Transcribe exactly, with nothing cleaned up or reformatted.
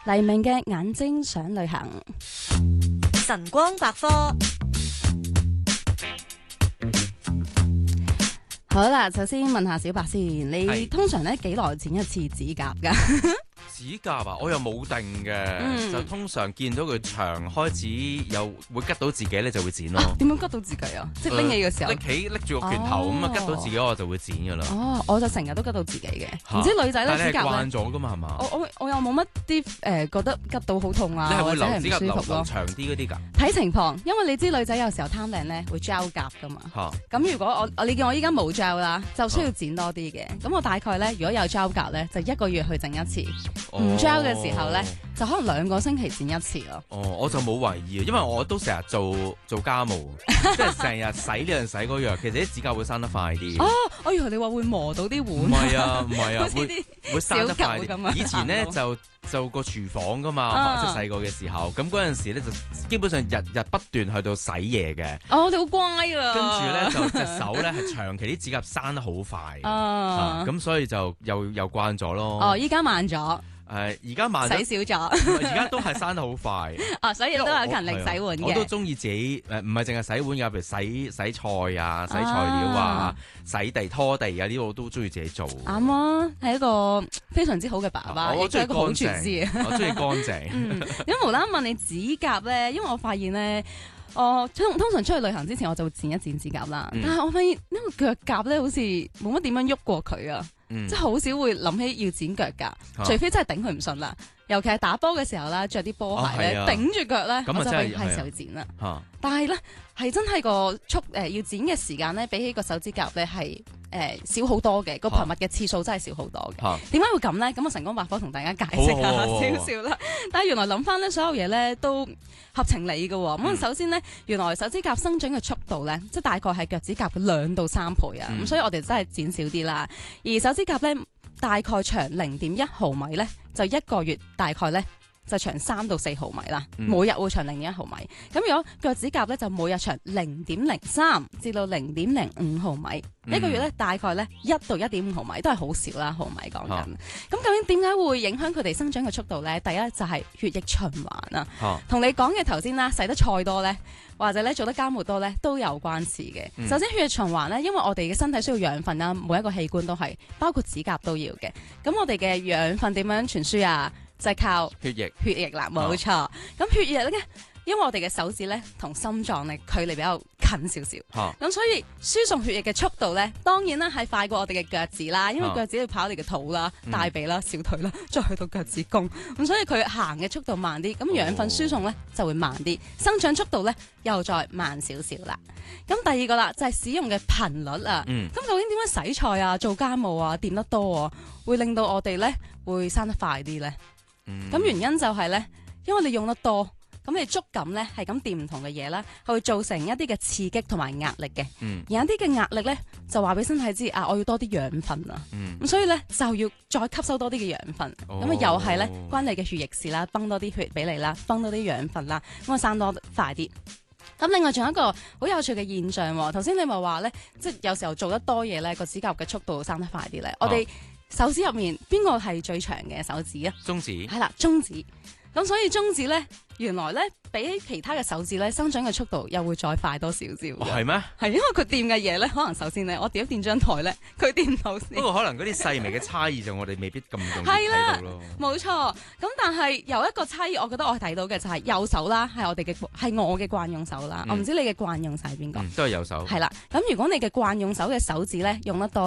黎明嘅眼睛想旅行。 晨光百科。 好啦，首先問下小白先，你係通常咧幾耐剪一次指甲噶？ 指甲啊，我又冇定嘅， 嗯就通常見到佢長開始又會拮到自己咧，就會剪咯。 點樣拮到自己啊？即係拎起嘅時候。 拎起拎住個拳頭咁啊，拮到自己我就會剪噶啦。 哦，我就成日都拮到自己嘅， 嚇唔知女仔咧但係你係指甲咧慣，咗噶嘛，係嘛？ 我我我又冇乜啲誒覺得拮到好痛啊， 你係或者係會留指甲唔舒服咯。 留留長啲嗰啲㗎？ 睇情況，因為你知女仔有時候貪靚咧會 gel 甲噶嘛。 嚇咁如果我我你見我依家冇 gel 啦，就需要剪多啲嘅。咁我大概咧，如果有 gel 甲咧，就一個月去整一次；唔 gel 嘅時候咧，就可能兩個星期剪一次咯。 哦，我就冇懷疑啊，因為我都成日做做家務，即係成日洗呢樣洗嗰樣，其實啲指甲會生得快啲。 哦，我以為你話會磨到啲唔碗， 係啊，唔係啊，會好似啲會生得快小狗咁啊啲。以前咧行就就個廚房噶嘛， 啊即係細個嘅時候，咁嗰陣時咧就基本上日日不斷去到洗嘢嘅， 哦，你好乖啊！ 跟住咧就隻手咧係長期啲指甲生得好快， 啊啊，咁所以就又又慣咗咯。 哦，依家慢咗， 誒，而家慢咗， 洗少咗， 而家都係生得好快。 啊，所以都有勤力洗碗我都嘅。 中意自己誒，唔係淨係洗碗㗎，譬如洗洗菜啊、洗材料啊、洗地拖地啊，呢個我都中意自己做。 啱啊，係一個非常之好嘅爸爸，亦都我中意係一個好廚乾師。 淨，我中意乾淨。 嗯，咁無啦啦問你指甲咧，因為我發現咧，我通通常出去旅行之前我就會剪一剪指甲啦。 嗯但係我發現呢個腳甲咧，好似冇乜點樣喐過佢啊， 嗯即係好少會諗起要剪腳甲， 啊除非真係頂佢唔順啦。尤其係打波嘅時候啦，着啲波鞋咧哦係啊頂住腳咧， 咁啊我就真係係啊會係時候剪啦。 嚇但係咧係真係個速誒、呃、要剪嘅時間咧，比起個手指甲咧係誒少好多嘅，個頻密嘅次數真係少好多嘅。 嚇點解會咁咧？咁我晨光百科同大家解釋下好啊好啊好啊少少啦。但係原來諗翻咧，所有嘢咧都合情理嘅喎。咁、 嗯首先咧，原來手指甲生長嘅速度咧，即係大概係腳趾甲嘅兩到三倍啊。咁、 嗯所以我哋真係剪少啲啦。而手指甲咧大概長零點一毫米咧，就一個月大概咧。就長三到四毫米啦， 嗯每日會長零點一毫米。咁如果腳趾甲咧，就每日長零點零三至到零點零五毫米， 嗯一個月咧大概咧一到一點五毫米，都係好少啦，毫米講緊。 啊咁究竟點解會影響佢哋生長嘅速度咧？第一就係血液循環啊， 嚇同你講嘅頭先啦，洗得菜多咧，或者咧做得家務多咧，都有關事嘅。 嗯首先血液循環咧，因為我哋嘅身體需要養分啦，每一個器官都係，包括指甲都要嘅。咁我哋嘅養分點樣傳輸啊？就係靠血液血液啦，冇錯。咁血液咧，因為我哋嘅手指咧同心臟咧距離比較近少少， 嚇咁所以輸送血液嘅速度咧，當然啦係快過我哋嘅腳趾啦，因為啊腳趾要跑你嘅肚啦、 嗯大髀啦、小腿啦，再去到腳趾公，咁所以佢行嘅速度慢啲，咁養分輸送咧就會慢啲，生長速度咧又再慢少少啦。咁第二個啦就係使用嘅頻率啊。 嗯咁究竟點樣洗菜啊、做家務啊、掂得多啊，會令到我哋咧會生得快啲咧？ 嗯咁原因就係咧，因為你用得多，咁你觸感咧係咁掂唔同嘅嘢啦，係會造成一啲嘅刺激同埋壓力嘅。 嗯而有啲嘅壓力咧，就話俾身體知啊，我要多啲養分啊。 嗯咁所以咧就要再吸收多啲嘅養分，咁啊、 哦又係咧關你嘅血液事啦，泵多啲血俾你啦，泵多啲養分啦，咁啊生多快啲。咁另外仲有一個好有趣嘅現象喎，頭先你咪話咧，即係有時候做得多嘢咧，個指甲嘅速度生得快啲咧。我哋手指入面邊個係最長嘅手指啊？ 中指係啦，中指。咁所以中指咧，原來咧比起其他嘅手指咧，生長嘅速度又會再快多少少嘅。 哦係咩？ 係因為佢掂嘅嘢咧，可能首先咧，我掂一掂張台咧，佢掂到先不。過可能嗰啲細微嘅差異就我哋未必咁容易係啦睇到咯。 冇錯，咁但係有一個差異，我覺得我睇到嘅就係右手啦，係我哋嘅係我嘅慣用手啦。 嗯我唔知你嘅慣用手係邊個？ 嗯，都係右手。 係啦，咁如果你嘅慣用手嘅手指咧用得多。